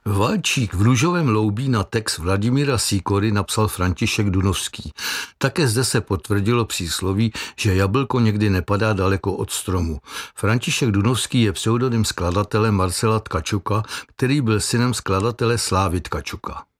Valčík v Růžovém loubí na text Vladimíra Sýkory napsal František Dunovský. Také zde se potvrdilo přísloví, že jablko někdy nepadá daleko od stromu. František Dunovský je pseudonym skladatele Marcela Tkačuka, který byl synem skladatele Slávy Tkačuka.